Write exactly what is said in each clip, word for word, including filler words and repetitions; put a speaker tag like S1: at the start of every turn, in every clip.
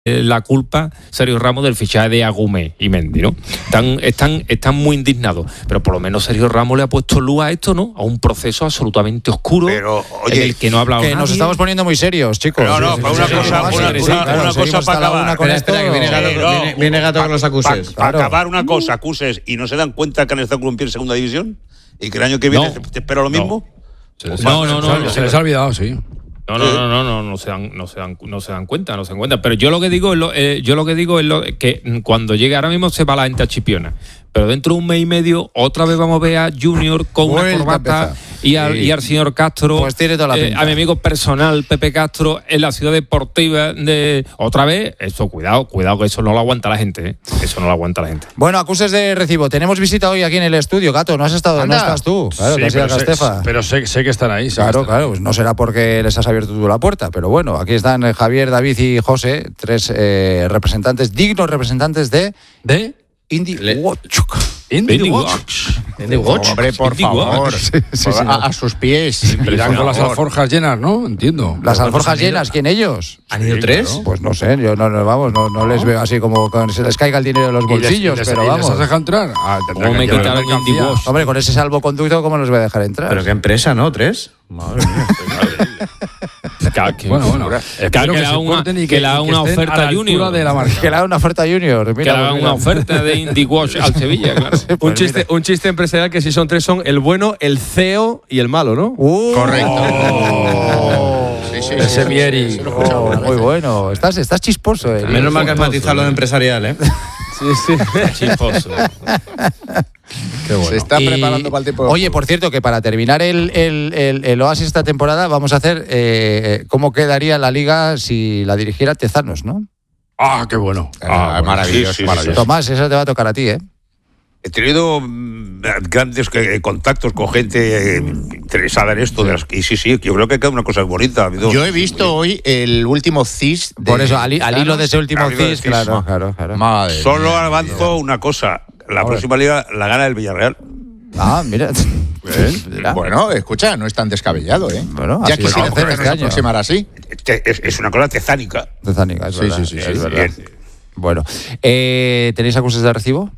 S1: la culpa Sergio Ramos del fichaje de Agumé y Mendy, ¿no? Están, están, están muy indignados, pero por lo menos Sergio Ramos le ha puesto luz a esto, ¿no? A un proceso absolutamente oscuro,
S2: pero, oye,
S1: en el que no ha hablado
S3: que
S1: nadie.
S3: nos estamos poniendo muy serios, chicos.
S2: No, no,
S3: sí,
S2: para
S3: sí,
S2: una
S3: sí,
S2: cosa,
S3: sí,
S2: una,
S3: sí,
S2: una,
S3: sí,
S2: una,
S3: claro,
S2: una cosa para acabar.
S3: Una con esto,
S4: espera, que viene Gato,
S2: Sí, no,
S4: viene, viene Gato
S2: pa,
S4: con los acuses.
S2: Para
S3: Claro.
S2: pa acabar una cosa, acuses, y no se dan cuenta que han estado columpiando en segunda división y que el año que viene
S1: No.
S2: te, te espera lo mismo.
S1: No, no, no, no, no,
S5: Se les ha olvidado, sí.
S1: no, no, no, no, no, no se dan, no se dan, no se dan cuenta, no se dan cuenta. Pero yo lo que digo es lo, eh, yo lo que digo es lo que cuando llegue ahora mismo se va la gente a Chipiona. Pero dentro de un mes y medio otra vez vamos a ver a Junior con
S3: Vuelta
S1: una corbata y al,
S3: sí.
S1: y al señor Castro,
S3: Pues tiene toda la
S1: eh,
S3: pinta.
S1: a mi amigo personal Pepe Castro en la ciudad deportiva de otra vez. Eso, cuidado, cuidado que eso no lo aguanta la gente, ¿eh? Eso no lo aguanta la gente.
S3: Bueno, acuses de recibo. Tenemos visita hoy aquí en el estudio, Gato. No has estado,
S4: Anda.
S3: no estás tú. Claro,
S5: Sí,
S3: te has ido a
S5: pero sé,
S3: Castefa.
S5: pero sé, sé que están ahí. sé que
S3: Claro,
S5: están
S3: claro, pues no será porque les has abierto tú la puerta, pero bueno, aquí están eh, Javier, David y José, tres eh, representantes, dignos representantes de
S5: ¿De?
S3: Indie
S4: Le-
S3: Watch.
S5: Indie
S1: Watch.
S4: Indie Watch.
S2: Hombre, por
S1: Indie
S2: favor.
S1: Watch.
S3: Sí, sí, sí,
S2: a,
S3: no.
S2: a sus pies.
S5: Irán con las
S2: Por favor.
S5: alforjas llenas, ¿no? Entiendo.
S3: Las
S5: ¿Pero
S3: alforjas
S5: cuántos han ido?
S3: llenas, ¿quién ellos?
S4: ¿Han ido
S5: Sí,
S4: tres?
S5: claro.
S3: Pues no sé, yo no, no vamos, no, no les veo así como que se les caiga el dinero de los
S5: ¿Y les-
S3: bolsillos,
S5: y les-
S3: pero
S5: y les
S3: vamos.
S5: has dejado entrar? Ah, tendrá
S1: ¿Cómo
S5: que
S1: me
S5: llevar
S1: quitaron
S5: mercancía.
S1: Indie Watch?
S3: Hombre, con ese salvoconducto, ¿cómo los voy a dejar entrar?
S4: Pero qué empresa, ¿no? ¿Tres?
S5: Madre mía.
S1: Claro, que-
S5: Bueno, bueno.
S1: Claro,
S5: Espero
S1: que
S5: que
S1: le
S5: se
S1: haga una-
S5: porten y
S1: que le haga
S5: y
S1: una
S5: estén
S1: oferta
S5: a la altura
S1: Junior.
S5: de la marca.
S3: Que le haga una oferta Junior. Mira,
S1: que le hagan
S3: mira.
S1: una oferta de Indie Watch al Sevilla, claro.
S3: Pues
S6: Un chiste,
S3: mira.
S6: un chiste empresarial que si son tres son el bueno, el C E O y el malo, ¿no?
S3: Uh,
S2: Correcto.
S3: oh.
S2: Sí, sí,
S5: Ese
S2: sí,
S5: Mieri.
S2: sí, sí, lo he escuchado
S3: Oh,
S2: alguna
S3: muy
S2: vez.
S3: bueno. Estás, estás chisposo. Eh.
S4: Menos mal que has matizado lo de empresarial, ¿eh?
S6: Sí, sí.
S1: Chisposo.
S5: Qué bueno.
S2: Se está
S3: Y-
S2: preparando para el tipo de
S3: Oye,
S2: juego.
S3: por cierto, que para terminar el, el, el, el Oasis esta temporada vamos a hacer eh, cómo quedaría la liga si la dirigiera Tezanos, ¿no?
S5: Ah, qué bueno.
S2: Ah,
S5: bueno.
S2: maravilloso,
S5: Sí, sí, sí,
S2: maravilloso.
S3: Tomás, eso te va a tocar a ti, ¿eh?
S2: He tenido mm, grandes eh, contactos con gente eh, interesada en esto. De las, y sí, sí, yo creo que queda una cosa bonita. Ha habido-
S7: Yo he visto hoy el último C I S. de-
S3: Por eso, al, al hilo de ese último
S2: al hilo de
S3: C I S,
S2: C I S,
S3: claro,
S2: ma-
S3: claro, claro.
S7: Madre
S2: Solo
S7: mía,
S2: avanzo una cosa. La
S3: A ver.
S2: próxima liga la gana el Villarreal.
S3: Ah, mira. Mira.
S7: Bueno, escucha, no es tan descabellado, ¿eh?
S3: Bueno,
S7: ya
S3: así
S7: quisiera
S3: vamos a hacer
S7: hacernos
S3: este año.
S7: aproximar así.
S2: Te- Es, es una cosa tezánica.
S3: Tezánica, es
S7: Sí,
S3: verdad,
S7: sí, sí,
S3: es
S7: sí,
S3: verdad.
S2: bien.
S3: Bueno, eh, ¿tenéis acuses de recibo?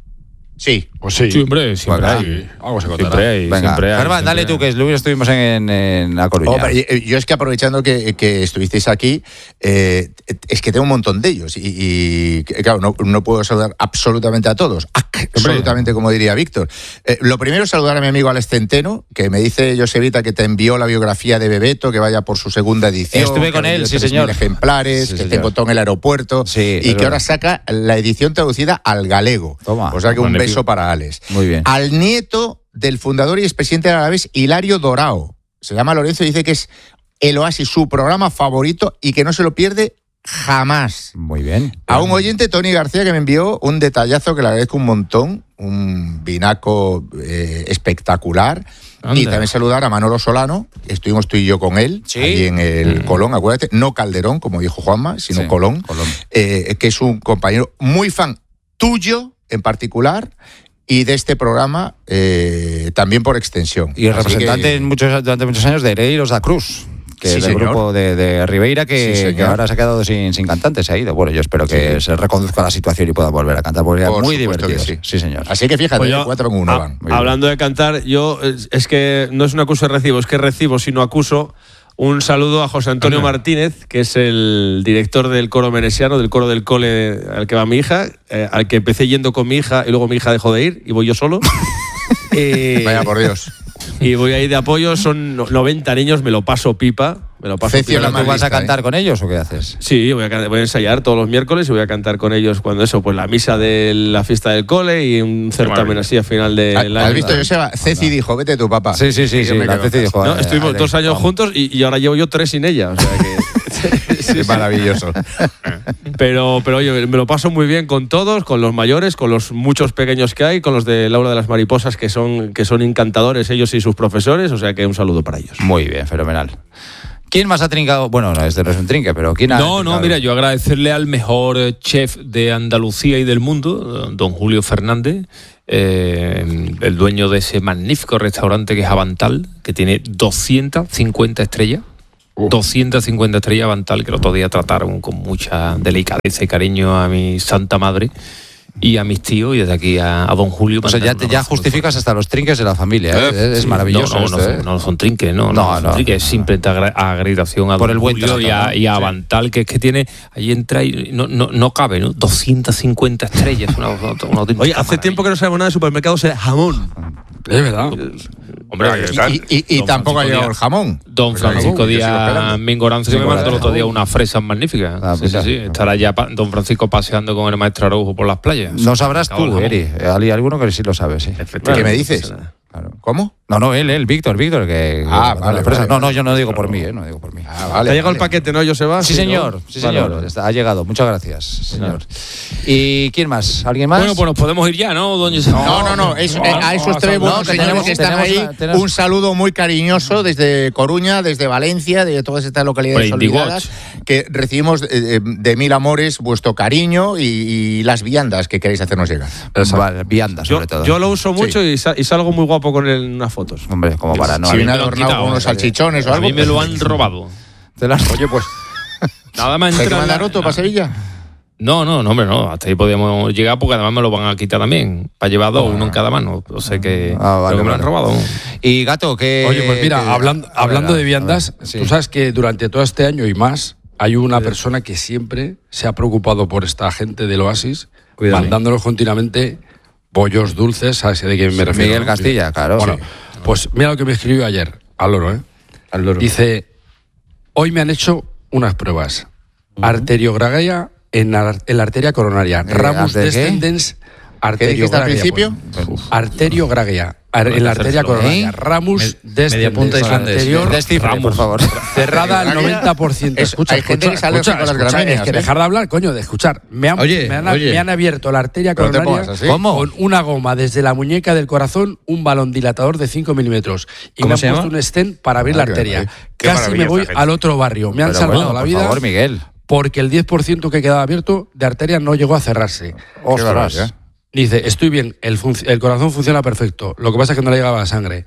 S7: Sí.
S5: Pues sí.
S1: Sí, hombre, siempre
S3: Bueno,
S1: hay.
S5: Sí, algo se
S1: Siempre
S5: contará.
S1: hay,
S3: Venga,
S1: siempre hay.
S3: Germán, dale
S1: siempre
S3: tú, que
S1: hay.
S3: el lunes estuvimos en, en La Coruña.
S7: Hombre, y- y yo es que aprovechando que, que estuvisteis aquí, eh, es que tengo un montón de ellos. Y, y, claro, no, no puedo saludar absolutamente a todos. Absolutamente, como diría Víctor. Eh, lo primero es saludar a mi amigo Alex Centeno, que me dice Josevita que te envió la biografía de Bebeto, que vaya por su segunda edición.
S3: Estuve
S7: que
S3: con
S7: ha
S3: él,
S7: vendido
S3: sí,
S7: tres mil
S3: señor.
S7: ejemplares,
S3: Sí,
S7: que te
S3: señor.
S7: encontró en el aeropuerto.
S3: Sí,
S7: y
S3: es
S7: que
S3: verdad.
S7: ahora saca la edición traducida al galego.
S3: Toma,
S7: o sea que un
S1: magnífico.
S7: beso para Alex.
S3: Muy bien.
S7: Al nieto del fundador y expresidente del Alavés, Hilario Dorao. Se llama Lorenzo y dice que es el Oasis, su programa favorito y que no se lo pierde jamás.
S3: Muy bien.
S7: A un oyente, Tony García, que me envió un detallazo que le agradezco un montón, un vinaco eh, espectacular.
S1: Anda.
S7: Y también saludar a Manolo Solano, estuvimos tú y yo con él,
S3: Sí.
S7: allí en el
S1: Mm.
S7: Colón, acuérdate, no Calderón, como dijo Juanma, sino
S3: Sí,
S7: Colón,
S3: Colón.
S7: eh, que es un compañero muy fan tuyo en particular y de este programa eh, también por extensión.
S3: Y el
S7: Así
S3: representante
S7: que-
S3: en muchos, durante muchos años de Hereiros da Cruz, que
S7: Sí,
S3: es del
S7: señor.
S3: grupo de, de Ribeira, que,
S7: Sí, señor.
S3: que ahora se ha quedado sin, sin cantante, se ha ido. Bueno, yo espero que se reconduzca la situación y pueda volver a cantar, porque era
S7: Por
S3: muy
S7: supuesto que
S3: divertido.
S7: sí.
S3: señor.
S7: Así que fíjate,
S6: Pues yo,
S7: cuatro en uno
S6: a-
S7: van.
S3: bien.
S6: hablando de cantar, yo es, es que no es un acuso de recibo, es que recibo, sino acuso. Un saludo a José Antonio
S5: Anda.
S6: Martínez, que es el director del coro menesiano, del coro del cole al que va mi hija, eh, al que empecé yendo con mi hija y luego mi hija dejó de ir y voy yo solo. Eh,
S7: Vaya por Dios.
S6: Y voy ahí de apoyo, son no- noventa niños, me lo paso pipa. Me lo paso
S7: Cecio
S6: pipa.
S7: la
S3: ¿Tú vas a
S7: lista,
S3: cantar
S7: ¿eh?
S3: con ellos o qué haces?
S6: Sí, voy a, can- voy a ensayar todos los miércoles y voy a cantar con ellos cuando eso, pues la misa de la fiesta del cole y un certamen
S1: maravilla.
S6: así a final del
S7: ¿Has
S6: año.
S7: visto, Joseba? Ceci dijo, vete tu papá.
S3: Sí, sí, sí,
S7: Y yo
S3: sí,
S7: me
S3: la
S7: quedo en
S3: Ceci
S7: casa.
S3: dijo,
S6: No,
S3: eh,
S6: estuvimos
S3: Alex,
S6: dos años
S3: vamos.
S6: juntos y, y ahora llevo yo tres sin ella. O sea que,
S7: Es maravilloso.
S6: pero, pero oye, me lo paso muy bien con todos, con los mayores, con los muchos pequeños que hay, con los de Laura de las Mariposas, que son, que son encantadores ellos y sus profesores. O sea que un saludo para ellos.
S3: Muy bien, fenomenal. ¿Quién más ha trincado? Bueno, no, este no es un trinque, pero ¿quién ha
S1: No, no,
S3: trincado?
S1: mira, yo agradecerle al mejor eh, chef de Andalucía y del mundo, eh, don Julio Fernández, eh, el dueño de ese magnífico restaurante que es Avantal, que tiene doscientas cincuenta estrellas. doscientas cincuenta estrellas Bantal, que el otro día trataron con mucha delicadeza y cariño a mi santa madre y a mis tíos, y desde aquí a, a don Julio.
S3: O sea, ya, te, ya justificas hasta los trinques de la familia, ¿eh?
S1: Eh,
S3: es
S1: sí,
S3: maravilloso.
S1: No, no,
S3: esto,
S1: no,
S3: ¿eh?
S1: son, no son trinques, no.
S3: No,
S1: No, son
S3: no.
S1: trinques, es simplemente agra- agregación a
S3: Por
S1: don
S3: el buen
S1: Julio
S3: trato,
S1: y a,
S3: ¿no?
S1: y a
S3: Sí.
S1: Bantal, que es que tiene, ahí entra y no, no, no cabe, ¿no? doscientas cincuenta estrellas, una, una, una auténtica
S6: Oye, hace
S1: maravilla.
S6: tiempo que no sabemos nada de supermercados, el jamón.
S5: Es verdad.
S1: Hombre,
S2: Ahí está.
S7: Y, y- y
S1: Don
S7: tampoco ha
S1: Francisco
S7: llegado
S1: Díaz.
S7: el jamón.
S1: Don
S7: Pues
S1: Francisco
S7: ahí, yo sigo
S1: Díaz
S7: esperando.
S1: Mingoranza, que me mandó el otro día unas fresas magníficas.
S3: Ah,
S1: sí, sí,
S3: mira.
S1: sí. Estará ya pa- Don Francisco paseando con el maestro Araujo por las playas.
S3: No sabrás
S1: Acabó el
S3: tú,
S1: jamón.
S3: Eri. Hay alguno que sí lo sabe, sí.
S1: Efectivamente.
S7: ¿Qué me dices?
S3: Claro.
S7: ¿Cómo?
S3: No, no, él, él, Víctor, Víctor, que...
S7: Ah,
S3: que-
S7: vale,
S3: la presa.
S7: vale,
S3: No, no,
S7: vale.
S3: yo no digo por mí, ¿eh? No digo por mí.
S7: Ah,
S6: Te
S7: vale.
S6: ha llegado el
S7: vale.
S6: paquete, ¿no, Joseba?
S3: Sí,
S6: ¿no?
S3: señor, sí,
S6: Vale,
S3: señor.
S6: vale.
S3: Está- ha llegado. Muchas gracias, señor. ¿Y quién más? ¿Alguien más?
S1: Bueno, pues nos podemos ir ya, ¿no, don José?
S7: No, no, no, es- eh, a esos tres
S3: no,
S7: buenos
S3: que
S7: señores
S3: tenemos-
S7: que están
S3: tenemos
S7: ahí,
S3: una- tenemos-
S7: un saludo muy cariñoso desde Coruña, desde Valencia, de todas estas localidades
S1: Por Indie
S7: olvidadas, que recibimos eh, eh, de mil amores vuestro cariño y, y las viandas que queréis hacernos llegar.
S3: Vale, vianda,
S6: Yo,
S3: sobre todo.
S6: yo lo uso mucho y, sa- y salgo muy guapo con él en unas fotos.
S3: Hombre, como para no...
S7: si viene
S1: me lo han
S7: adornado
S1: quitado,
S7: con unos
S1: o sea,
S7: salchichones o
S1: A
S7: algo.
S1: mí me lo han robado.
S3: Te las-
S7: Oye, pues,
S1: Nada más
S7: ¿hay que
S1: entrar en la-
S7: mandar otro para Sevilla?
S1: No, no, no, hombre, no. Hasta ahí podíamos llegar porque además me lo van a quitar también. Para llevar dos, uno en cada mano. O sea que,
S3: Ah, vale,
S1: creo que me lo han
S3: vale.
S1: robado.
S3: Y Gato, que...
S5: Oye, pues mira,
S3: que-
S5: hablando,
S3: a ver,
S5: hablando
S3: a
S5: de
S3: ver,
S5: viandas,
S3: sí.
S5: tú sabes que durante todo este año y más hay una persona que siempre se ha preocupado por esta gente del Oasis,
S6: Cuidado.
S5: mandándonos continuamente bollos dulces, ¿sabes de quién me refiero?
S3: Miguel
S5: ¿no?
S3: Castilla, claro.
S5: Bueno,
S3: sí.
S5: pues mira lo que me escribió ayer, al loro, ¿eh?
S6: Al loro.
S5: Dice, hoy me han hecho unas pruebas. Arteriogragia en la, en la arteria coronaria.
S3: Eh,
S5: Ramus
S3: ¿arte qué?
S5: descendens
S7: ¿Qué dijiste al
S5: arteriogragia.
S7: principio?
S5: Pues. Arteriogragia. Ar- en la arteria coronaria.
S3: ¿Eh?
S5: Ramus
S4: media punta
S5: descendens
S4: islandés.
S5: anterior
S3: Descifre, por favor.
S5: cerrada al noventa por ciento.
S7: Es-
S5: Escucha,
S7: hay gente
S5: escucha,
S7: que sale
S5: escucha,
S7: con las
S5: escucha,
S7: gramíneas,
S5: es que
S7: ¿eh?
S5: dejar de hablar, coño, de escuchar. Me han,
S4: Oye,
S5: me han,
S4: oye.
S5: me han abierto la arteria
S7: Pero no te
S5: coronaria
S7: pongas así.
S3: ¿Cómo?
S5: con una goma desde la muñeca del corazón, un balón dilatador de cinco milímetros. Y
S4: ¿Cómo
S5: me han
S4: se
S5: puesto
S4: llama?
S5: un stent para abrir
S7: Ah,
S5: la
S7: qué
S5: arteria.
S7: maravilla.
S2: Qué
S5: Casi
S2: maravilla
S5: me voy
S2: esta gente.
S5: al otro barrio. Me han
S3: Pero
S5: salvado
S3: bueno,
S5: la
S3: por
S5: vida.
S3: favor, Miguel.
S5: Porque el diez por ciento que quedaba abierto de arteria no llegó a cerrarse.
S3: Ostras.
S7: barbaridad.
S5: Dice, estoy bien, el, func- el corazón funciona perfecto. Lo que pasa es que no le llegaba la sangre.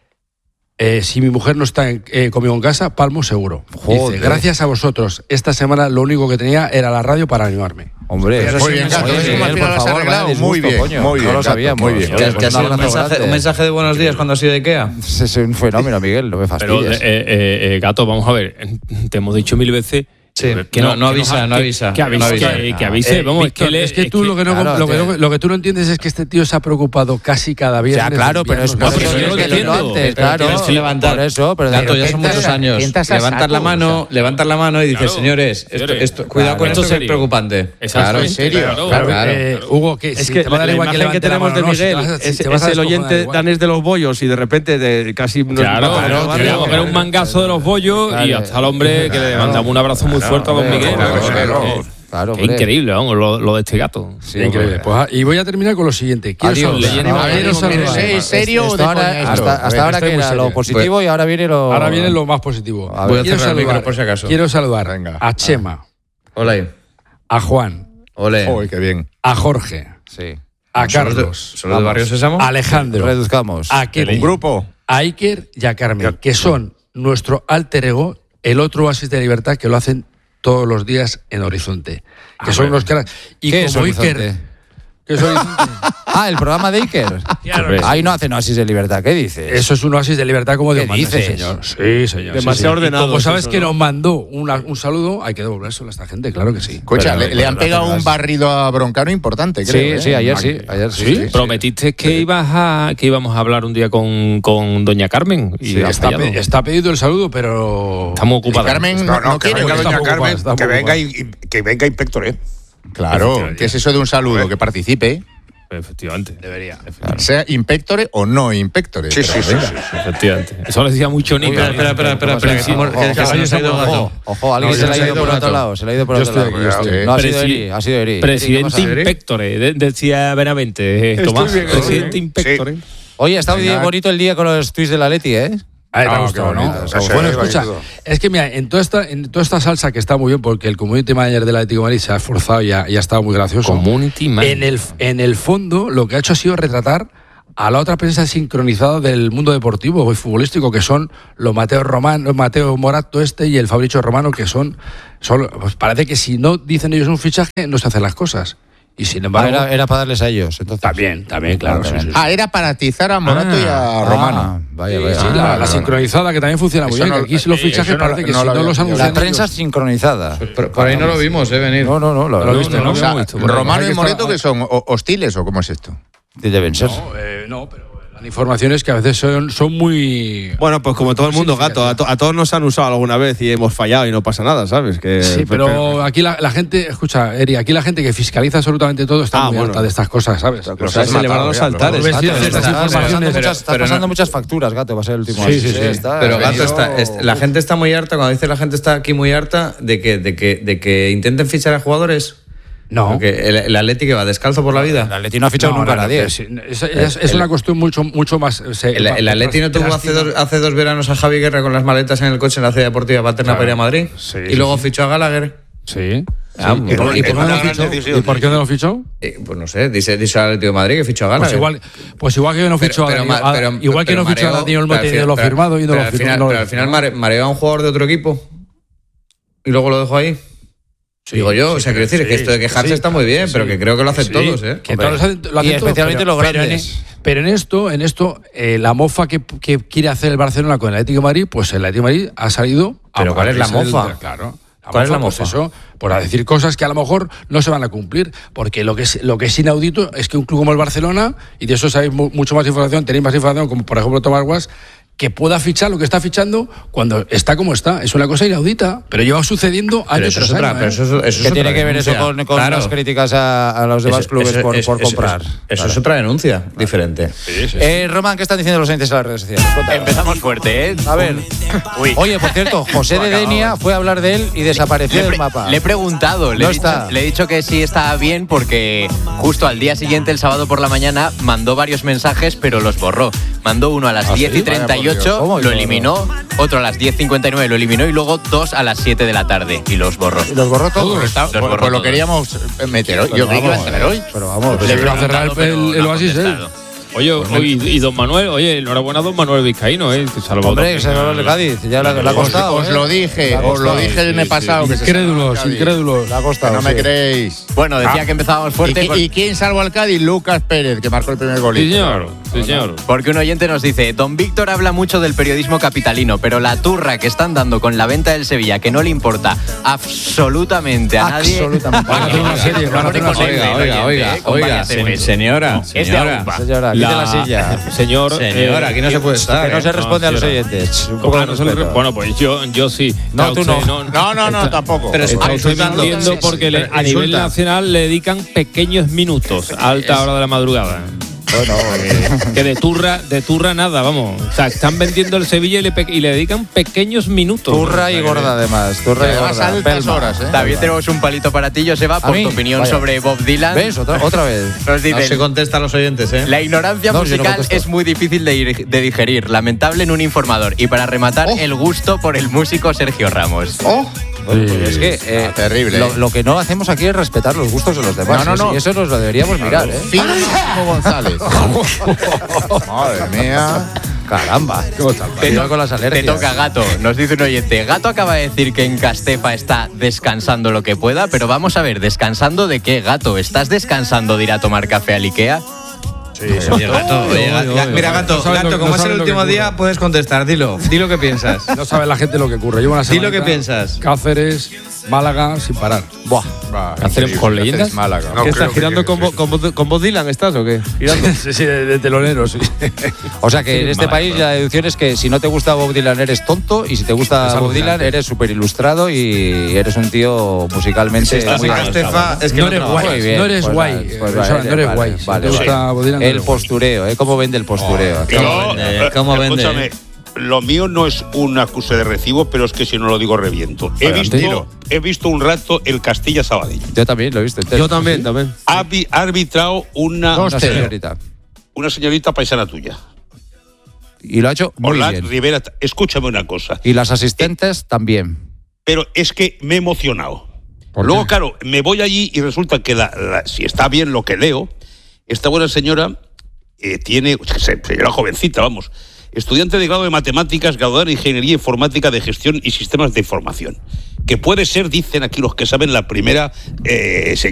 S5: Eh, si mi mujer no está en- eh, conmigo en casa, palmo seguro.
S3: Joder.
S5: Dice, gracias a vosotros. Esta semana lo único que tenía era la radio para animarme.
S3: Hombre,
S7: Muy bien, Gato,
S3: Oye,
S7: ¿ves cómo al
S3: Miguel,
S7: final lo has
S3: vaya
S7: arreglado?
S3: disgusto,
S7: Muy bien,
S3: coño.
S7: muy bien,
S3: No lo
S7: Gato,
S3: sabíamos.
S7: muy bien.
S3: Oye,
S4: Que,
S3: pues
S4: que ha
S3: un
S4: sido un
S3: abrazo
S4: mensaje,
S3: grande.
S4: un mensaje de buenos días cuando has ido de Ikea.
S3: Es un fenómeno, Miguel, no me
S1: Pero,
S3: fastidies.
S1: eh, eh, eh, Gato, vamos a ver. Te hemos dicho mil veces.
S4: Sí.
S1: que
S4: No, no
S1: que
S4: avisa,
S1: nos-
S4: no
S1: que-
S4: avisa,
S1: Que avise,
S4: no avisa.
S1: que- que avise.
S5: Eh,
S1: Vamos,
S5: Víctor,
S1: es que, le-
S5: es que tú
S1: es
S5: lo, que no,
S3: claro,
S5: lo, que,
S3: tío.
S5: lo que tú no entiendes es que este tío se ha preocupado casi cada viernes.
S3: Ya, claro,
S5: de
S3: pero es
S5: enviarnos
S3: por
S1: pero
S3: eso
S1: yo
S3: es
S1: lo
S3: que
S1: entiendo.
S3: lo antes,
S4: Pero
S3: claro.
S4: tienes que levantar.
S3: Por eso, pero de
S4: Gato, ya son
S3: repente-
S4: muchos años.
S7: Sientas a
S4: Levantar
S7: saco,
S4: la mano,
S7: o
S4: levantar la mano y dices,
S1: Claro,
S4: señores, esto,
S1: señores,
S4: esto, cuidado
S3: claro,
S4: con
S1: esto
S4: esto, que es
S1: serio.
S4: preocupante.
S1: Exactamente,
S7: ¿en serio?
S1: claro.
S7: Claro,
S4: claro.
S5: Eh, Hugo, que
S6: Es
S5: si
S6: que
S5: te va a dar
S6: la
S5: igual que
S6: imagen que
S5: levante la
S6: tenemos
S5: mano,
S6: de
S5: no, si te
S6: Miguel
S5: vas a- si
S6: es,
S5: te vas
S6: es
S5: a
S6: el
S5: descojonar
S6: oyente
S5: igual.
S6: danés de los bollos y de repente de, casi nos
S1: Claro,
S6: baja
S1: claro,
S6: el barrio.
S1: le vamos a poner un mangazo de los bollos y
S3: Claro.
S1: hasta el hombre que le mandamos un abrazo muy fuerte a don
S3: hombre,
S1: Miguel.
S3: claro,
S1: Claro,
S7: claro.
S1: que-
S3: Claro,
S1: que
S3: hombre.
S1: increíble, vamos, lo, lo de este gato.
S3: Sí,
S5: Increíble.
S3: hombre.
S5: Pues, ah, y voy a terminar con lo siguiente. Quiero
S3: Adiós.
S5: saludar.
S1: Leyenda.
S5: A ver, quiero
S7: Pero
S5: saludar.
S7: ¿es serio o
S3: Esto
S7: de
S3: ahora-
S7: coña esto?
S3: hasta,
S5: A ver,
S3: hasta ahora
S5: estoy
S3: que
S5: muy
S3: era
S5: serio.
S3: lo positivo y ahora viene lo...
S5: Ahora viene lo más positivo.
S3: A ver.
S4: Voy a
S5: Quiero
S4: cerrar el micro
S5: saludar,
S4: por si acaso.
S5: quiero saludar
S7: Venga.
S5: a Chema,
S4: Ole,
S5: a Juan,
S4: ole.
S7: Uy, qué bien.
S5: a Jorge,
S3: Sí.
S5: a
S4: ¿Son los de-
S5: Carlos,
S4: ¿Son los de Barrio Sésamo?
S5: a Alejandro,
S3: Reduzcamos.
S5: a Kelly,
S7: Un grupo.
S5: a Iker y a Carmen, que son nuestro alter ego, el otro oasis de libertad que lo hacen todos los días en Horizonte. Que son unos caras. Y
S3: ¿Qué es
S5: como
S3: Horizonte?
S5: Iker. ¿Qué es Horizonte?
S3: Ah, el programa de Iker.
S1: Claro.
S3: Ahí no hacen oasis de libertad, ¿qué dices?
S5: Eso es un oasis de libertad como
S3: ¿Qué
S5: Dios manda, sí,
S3: dices?
S5: señor. Sí, señor.
S6: Demasiado
S5: sí, sí.
S6: ordenados
S5: Y como sabes
S6: eso,
S5: que
S6: ¿no?
S5: nos mandó una- un saludo, hay que devolvérselo a esta gente, claro que sí.
S7: Escucha,
S3: Pero,
S7: le, le han
S3: pero,
S7: pegado
S3: pero,
S7: un barrido a Broncano importante, creo.
S3: Sí,
S7: ¿eh?
S3: sí, ayer sí, ayer sí. sí.
S1: Prometiste que ibas a que íbamos a hablar un día con, con doña Carmen y
S5: Sí,
S1: has
S5: está,
S1: fallado.
S5: pe- está pedido el saludo, pero.
S1: Estamos
S7: Y
S1: ocupados.
S7: Carmen
S2: No,
S7: no,
S2: no, que
S7: quiere.
S2: venga
S5: está
S2: doña
S5: un poco
S2: Carmen,
S5: mal, está un
S2: que
S5: poco
S2: venga,
S5: mal.
S2: y, que venga Inspector, ¿eh?
S7: Claro, ¿qué es eso de un saludo? Que participe.
S1: Efectivamente.
S5: Debería.
S7: Sea impectore o no impectore.
S2: Sí, sí, sí,
S7: Venga.
S2: sí.
S1: Efectivamente. Eso lo decía mucho Nico.
S4: Espera, espera, espera, espera, espera, que estamos- que- que se nos ha ido el
S3: Ojo,
S4: gato.
S3: ojo, alguien
S4: No,
S3: se
S4: ya
S3: le ha
S4: se ha
S3: ido
S4: ido
S3: por
S4: el
S3: otro
S4: gato.
S3: lado, se le ha ido por
S5: Yo
S3: otro
S5: estoy
S3: lado.
S5: aquí, yo estoy aquí.
S3: No ha sido
S1: Presi-
S3: Eri, ha sido Eri.
S1: Presidente
S3: Eri, ¿qué pasa?
S1: Inspectore, de- decía Benavente, eh, Tomás.
S2: bien,
S1: Presidente
S2: estoy bien.
S1: Inspectore.
S3: Oye, ha estado
S7: Venga.
S3: bonito el día con los tweets de la Leti, ¿eh?
S5: A ver, te ha
S7: Ah,
S5: gustado,
S7: qué
S5: ¿no?
S7: bonito.
S5: Bueno,
S7: Sí,
S5: bueno,
S7: sí,
S5: escucha,
S7: bonito.
S5: es que mira, en toda esta, en toda esta salsa que está muy bien, porque el community manager del Atlético de Madrid se ha esforzado y ha, y ha estado muy gracioso.
S1: Community manager.
S5: En el, en el fondo, lo que ha hecho ha sido retratar a la otra prensa sincronizada del mundo deportivo y futbolístico, que son los Mateo Romano, Mateo Morato este y el Fabricio Romano, que son, son pues parece que si no dicen ellos un fichaje, no se hacen las cosas. Y sin embargo...
S3: Ah, era, era para darles a ellos, entonces.
S5: También, también, claro.
S3: Ah,
S5: sí, sí, sí.
S7: Ah, era para atizar a Morato
S3: Ah,
S7: y a
S3: ah,
S7: Romano.
S3: vaya,
S5: Sí,
S3: vaya.
S5: sí,
S3: Ah,
S5: la,
S3: no,
S5: la
S3: no,
S5: sincronizada que también funciona muy
S7: Eso
S5: bien.
S7: no-
S5: que aquí los
S7: eh,
S5: fichajes
S7: eso no-
S5: parece que
S7: no
S5: si
S7: lo
S5: no
S7: había
S5: los
S7: pillado.
S5: anuncian
S3: La prensa
S5: ellos-
S3: sincronizada.
S4: Por, por ahí no lo vimos, ¿eh? Venir.
S3: No, no, no. Lo,
S5: Lo he visto, ¿no?
S7: O sea,
S1: Lo hemos visto, por ahí.
S7: Romano
S5: Hay
S7: y
S5: que
S7: Moreto,
S5: estar-
S7: que son ¿O- hostiles o cómo es esto?
S3: Deben ser.
S5: No, eh, no, pero las informaciones que a veces son, son muy...
S6: Bueno, pues como todo el mundo,
S5: significativas.
S6: gato, a, to- a todos nos han usado alguna vez y hemos fallado y no pasa nada, ¿sabes? Que,
S5: Sí, pero aquí la, la gente, escucha, Eri, aquí la gente que fiscaliza absolutamente todo está
S6: Ah,
S5: muy
S6: bueno.
S5: harta de estas cosas, ¿sabes?
S6: O sea, se le van a los altares.
S5: Ves, sí,
S3: Gato,
S5: ciertas
S3: estás pasando
S5: informaciones,
S3: muchas, estás
S4: pero
S3: pasando
S4: no-
S3: muchas facturas, gato, va a ser el último.
S5: Sí,
S3: año.
S5: sí, sí.
S3: está-
S4: Pero gato
S3: venido-
S4: está, es- la gente está muy harta, cuando dice la gente está aquí muy harta de que, de que, de que intenten fichar a jugadores.
S5: No.
S4: Porque el, el Atleti que va descalzo por la
S3: El
S4: vida.
S3: Atleti no ha fichado
S5: No,
S3: nunca
S5: no,
S3: a
S5: no,
S3: nadie.
S5: pero sí, es, es- es
S4: El-
S5: una cuestión mucho, mucho más... se-
S4: El, el Atleti no tuvo hace
S5: drástica.
S4: dos, hace dos veranos a Javi Guerra con las maletas en el coche en la ciudad deportiva paterna
S5: Claro.
S4: para ir a Madrid.
S5: Sí,
S4: y
S5: sí,
S4: luego
S5: sí.
S4: fichó a Gallagher.
S5: Sí.
S4: Ah,
S5: Sí.
S4: muy
S5: ¿Y por,
S4: bien.
S5: y por qué
S2: Es
S5: no
S2: una
S5: lo
S2: gran
S5: fichó?
S2: decisión,
S5: ¿Y por
S2: sí.
S5: qué no lo fichó?
S4: Eh, pues no sé, dice, dice el Atlético de Madrid que fichó a Gallagher.
S5: Pues igual, pues igual que no fichó a
S4: Pero-
S5: Daniel,
S4: pero-
S5: a-
S4: pero-
S5: igual que
S4: pero
S5: no fichó a
S4: mareó-
S5: Daniel
S4: pero al
S5: Olmo,
S4: final-
S5: lo
S4: pero-
S5: firmado y no
S4: pero
S5: lo
S4: al
S5: firmó.
S4: final-
S5: no lo
S4: Pero al final
S5: firmó.
S4: mare- mareó a un jugador de otro equipo y luego lo dejó ahí.
S5: Sí,
S4: Digo yo,
S5: sí,
S4: o sea, quiero decir, es que
S5: sí,
S4: esto de quejarse
S5: sí,
S4: está muy bien,
S5: sí,
S4: pero que creo que lo hacen
S5: sí,
S4: todos, ¿eh?
S5: que
S3: Hombre.
S5: todos lo hacen- lo hacen
S3: Y
S5: todos,
S3: especialmente
S5: pero-
S3: los
S5: pero en-
S3: grandes.
S5: Pero en esto, en esto, eh, la mofa que, que quiere hacer el Barcelona con el Atlético de Madrid, pues el Atlético de Madrid ha salido. a-
S4: Pero ¿cuál
S5: a
S4: es la
S5: reírse del-
S4: mofa?
S5: Claro.
S4: ¿Cuál es la
S5: pues
S4: mofa?
S5: eso, por a decir cosas que a lo mejor no se van a cumplir, porque lo que es, lo que es inaudito es que un club como el Barcelona, y de eso sabéis mu- mucho más información, tenéis más información, como por ejemplo Tomás Guas, que pueda fichar lo que está fichando cuando está como está. Es una cosa inaudita, pero lleva sucediendo
S4: Pero
S5: años
S4: eso es
S5: tras
S4: otra,
S5: años,
S4: pero
S5: ¿eh?
S4: eso es- eso es
S3: ¿Qué
S4: otra
S3: tiene que ver eso
S4: denuncia.
S3: con, con
S4: Claro.
S3: las críticas a, a los demás
S4: Eso-
S3: clubes
S4: eso-
S3: por,
S4: eso-
S3: por
S4: eso-
S3: comprar?
S4: Eso, eso es otra denuncia diferente.
S3: Eh, Román, ¿qué están diciendo los oyentes en las redes sociales? Cuéntanos.
S8: Empezamos fuerte, ¿eh?
S3: A ver.
S8: Uy.
S3: Oye, por cierto, José de Denia fue a hablar de él y desapareció
S8: Le,
S3: del
S8: pre-
S3: mapa.
S8: le he preguntado, le,
S3: No
S8: he dicho,
S3: está.
S8: le he dicho que sí estaba bien porque justo al día siguiente, el sábado por la mañana, mandó varios mensajes pero los borró. Mandó uno a las
S3: ¿Ah,
S8: diez
S3: sí?
S8: y treinta y
S3: Vaya, por Dios.
S8: ocho,
S3: ¿Cómo?
S8: lo eliminó, otro a las diez y cincuenta y nueve lo eliminó y luego dos a las siete de la tarde y los borró.
S3: Los borró todos.
S7: Está-
S8: Los
S7: pues,
S8: borró
S7: pues lo
S8: todos.
S7: queríamos meter hoy.
S3: Pero
S7: Yo creí que iba a
S3: vamos,
S7: estar hoy.
S3: Pero vamos.
S5: Le iba a cerrar el, el- el oasis, ¿eh?
S1: Oye, oye, y don Manuel, oye, enhorabuena a don Manuel Vizcaíno, ¿eh? Que salvó
S3: Hombre,
S1: también
S3: que se
S1: a-
S3: va el Cádiz. Ya le, le ha
S7: Os,
S3: costado.
S7: os
S3: ¿eh?
S7: lo dije,
S3: Le ha
S7: os lo
S3: costado.
S7: dije el mes pasado. que se
S5: Incrédulos,
S7: salvaba el Cádiz.
S5: incrédulos.
S3: Le ha
S7: Que
S3: costado.
S7: no me
S3: sí.
S7: creéis.
S8: Bueno, decía
S7: Ah.
S8: que empezábamos
S7: ¿Y,
S8: fuerte.
S7: qui- y quién salvó al Cádiz? Lucas Pérez, que marcó el primer gol.
S1: Sí, señor, sí, señor.
S8: Porque un oyente nos dice, don Víctor habla mucho del periodismo capitalino, pero la turra que están dando con la venta del Sevilla, que no le importa absolutamente a nadie.
S3: Absolutamente.
S5: Van a hacer una serie, van a hacer una
S8: Con
S5: serie.
S8: el
S4: Oiga, oiga,
S8: oyente,
S4: oiga,
S8: ¿eh? Con
S4: oiga,
S8: varias
S4: se-
S8: series.
S4: señora,
S8: Es de
S4: señora.
S8: Aupa.
S3: Señora, quite la,
S1: La-
S3: silla.
S1: Señor.
S4: Señora,
S1: eh,
S4: aquí no se puede estar.
S3: Que no
S4: ¿eh?
S3: se responde a los
S1: señora.
S3: oyentes. Un poco
S1: Ah,
S3: de
S1: no se le-
S3: respeto.
S1: bueno, pues yo, yo sí.
S3: No,
S1: Está
S3: tú no.
S1: usted-
S7: No, no, no, tampoco.
S4: Pero
S1: Está
S4: Ah,
S1: usted
S4: insultando.
S1: mintiendo
S4: Sí, sí,
S1: porque le-
S4: pero
S1: a nivel
S4: insulta.
S1: nacional le dedican pequeños minutos a alta hora de la madrugada.
S3: Bueno,
S1: Que de turra, de turra nada, vamos. O sea, están vendiendo el Sevilla y le, pe- y le dedican pequeños minutos.
S3: turra y gorda además. Turra y
S7: Además,
S3: gorda.
S7: altas
S3: Pelma.
S7: horas, ¿eh?
S8: También tenemos un palito para ti, Joseba, por
S3: mí?
S8: tu opinión
S3: Vaya.
S8: sobre Bob Dylan.
S3: ¿Ves? Otra, otra vez.
S8: Nos
S4: No
S8: dicen,
S4: se contesta a los oyentes, ¿eh?
S8: la ignorancia
S3: No, yo no
S8: musical
S3: contesto.
S8: es muy difícil de, ir- de digerir, lamentable en un informador. Y para rematar,
S7: Oh.
S8: el gusto por el músico Sergio Ramos.
S7: ¡Oh!
S3: Bueno, pues es que eh,
S7: Ah, terrible,
S3: Lo,
S7: eh.
S3: lo que no hacemos aquí es respetar los gustos de los demás.
S7: No, no, no.
S3: Y eso nos lo deberíamos mirar, ¿eh?
S7: Fino como González. Madre mía.
S3: Caramba.
S8: Te,
S3: Cuidado
S8: to-
S3: con las
S8: te
S3: alergias.
S8: toca Gato, nos dice un oyente. Gato acaba de decir que en Castefa está descansando lo que pueda, pero vamos a ver, ¿descansando de qué, Gato? ¿Estás descansando de ir a tomar café al Ikea?
S4: Oye, gato, oye,
S5: Oye,
S4: ga-
S5: oye,
S4: mira,
S5: no
S4: gato,
S5: sabes lo
S4: gato,
S5: que-
S4: como
S5: no
S4: es el
S5: sabes lo
S4: último
S5: que
S4: día,
S5: ocurre.
S4: puedes contestar. Dilo, di lo que piensas.
S5: No sabe la gente lo que ocurre. Llevo una
S4: Di
S5: semana.
S4: lo que piensas.
S5: Cáceres, Málaga, sin parar.
S3: Buah.
S7: Va,
S1: ¿Hacer
S7: increíble.
S1: con leyendas?
S7: Haces Málaga.
S6: ¿Qué estás girando con, Bo- con, Bob- con Bob Dylan? ¿Estás o qué? Girando.
S5: Sí, sí, de, de telonero, sí.
S3: O sea que en este país la deducción es que si no te gusta Bob Dylan eres tonto y si te gusta
S5: Es
S3: Bob Dylan
S5: alucinante.
S3: eres súper ilustrado y eres un tío musicalmente
S4: Estás
S3: muy
S4: en
S3: avanzado.
S4: Castefa, es que
S5: No
S4: no
S5: eres
S4: trabajas.
S5: guay.
S3: Muy bien,
S5: No eres
S3: pues
S5: guay,
S3: vale,
S5: eh,
S3: pues
S5: Joseba,
S3: vale,
S5: no eres
S3: vale,
S5: guay.
S3: vale,
S5: Si te
S3: vale.
S5: gusta Bob Dylan, no
S3: El
S5: eres guay.
S3: postureo, ¿eh? ¿Cómo vende el postureo?
S7: Yo,
S4: ¿Cómo vende?
S7: eh,
S4: ¿Cómo vende?
S2: Escúchame, lo mío no es un acuse de recibo, pero es que si no lo digo reviento. He
S3: Adelante.
S2: visto, he visto un rato el Castilla Sabadell.
S3: Yo también lo he visto entero.
S6: Yo también, también.
S2: Ha vi- ha arbitrado una,
S3: Una señorita.
S2: una señorita paisana tuya.
S3: Y lo ha hecho muy
S2: Hola,
S3: bien.
S2: Rivera, escúchame una cosa.
S3: Y las asistentes también.
S2: Pero es que me he emocionado.
S5: ¿Por
S2: Luego,
S5: qué?
S2: claro, me voy allí y resulta que la- la- si está bien lo que leo, esta buena señora eh, tiene, señora jovencita, vamos, estudiante de grado de matemáticas, graduada en ingeniería informática de gestión y sistemas de información, que puede ser, dicen aquí los que saben, la primera eh, señora